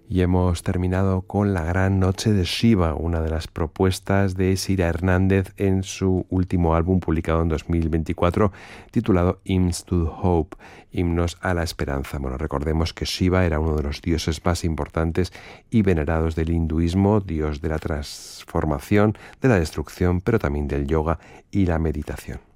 Y hemos terminado con La Gran Noche de Shiva, una de las propuestas de Sira Hernández en su último álbum publicado en 2024 titulado Hymns to Hope, Himnos a la Esperanza. Bueno, recordemos que Shiva era uno de los dioses más importantes y venerados del hinduismo, dios de la transformación, de la destrucción, pero también del yoga y la meditación.